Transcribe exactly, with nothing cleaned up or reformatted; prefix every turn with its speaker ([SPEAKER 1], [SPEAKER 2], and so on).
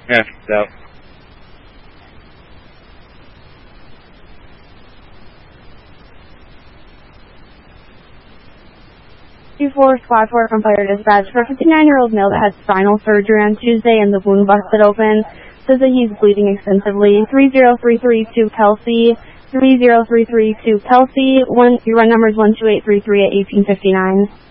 [SPEAKER 1] Yeah, so.
[SPEAKER 2] two four Squad four from Fire Dispatch for a fifty-nine-year-old male that had spinal surgery on Tuesday and the wound busted open. Says that he's bleeding extensively. three zero three three two Kelsey. three zero three three two Kelsey. One, your run number is one two eight three three at eighteen fifty-nine.